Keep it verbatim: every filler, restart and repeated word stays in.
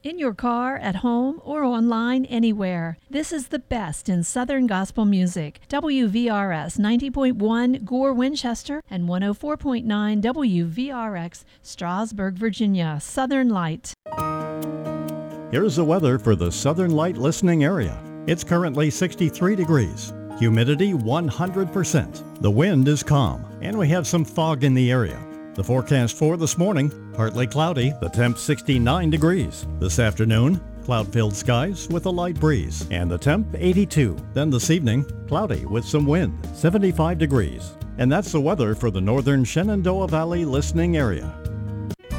In your car, at home, or online, anywhere. This is the best in Southern gospel music. W V R S ninety point one Gore, Winchester, and one oh four point nine W V R X, Strasburg, Virginia. Southern Light. Here's the weather for the Southern Light listening area. It's currently sixty-three degrees. Humidity one hundred percent. The wind is calm, and we have some fog in the area. The forecast for this morning, partly cloudy, the temp sixty-nine degrees. This afternoon, cloud-filled skies with a light breeze, and the temp eighty-two. Then this evening, cloudy with some wind, seventy-five degrees. And that's the weather for the northern Shenandoah Valley listening area.